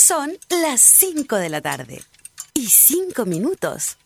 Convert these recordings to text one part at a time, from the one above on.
Son las 5 de la tarde y 5 minutos.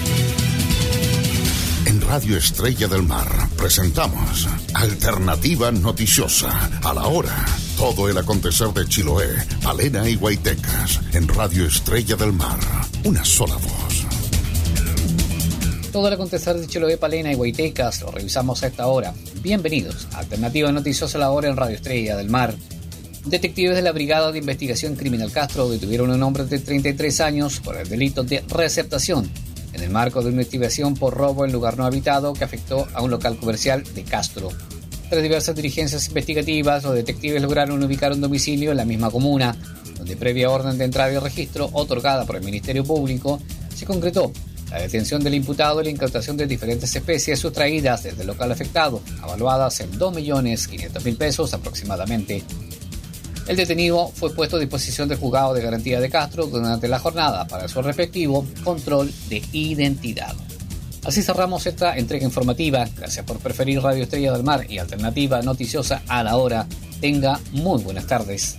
En Radio Estrella del Mar presentamos Alternativa Noticiosa a la hora. Todo el acontecer de Chiloé, Palena y Guaitecas. En Radio Estrella del Mar, una sola voz. Todo el acontecer de Chiloé, Palena y Guaitecas lo revisamos a esta hora. Bienvenidos a Alternativa Noticiosa a la hora en Radio Estrella del Mar. Detectives de la Brigada de Investigación Criminal Castro detuvieron a un hombre de 33 años por el delito de receptación en el marco de una investigación por robo en lugar no habitado que afectó a un local comercial de Castro. Tras diversas diligencias investigativas, los detectives lograron ubicar un domicilio en la misma comuna, donde previa orden de entrada y registro otorgada por el Ministerio Público, se concretó la detención del imputado y la incautación de diferentes especies sustraídas desde el local afectado, avaluadas en 2.500.000 pesos aproximadamente. El detenido fue puesto a disposición del juzgado de garantía de Castro durante la jornada para su respectivo control de identidad. Así cerramos esta entrega informativa. Gracias por preferir Radio Estrella del Mar y Alternativa Noticiosa a la hora. Tenga muy buenas tardes.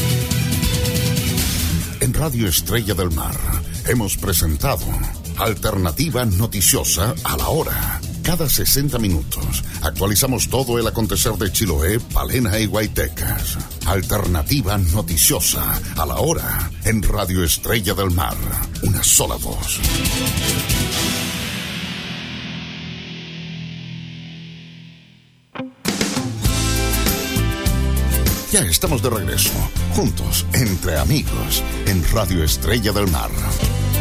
En Radio Estrella del Mar hemos presentado Alternativa Noticiosa a la hora. Cada 60 minutos actualizamos todo el acontecer de Chiloé, Palena y Guaitecas. Alternativa Noticiosa a la hora en Radio Estrella del Mar. Una sola voz. Ya estamos de regreso, juntos, entre amigos, en Radio Estrella del Mar.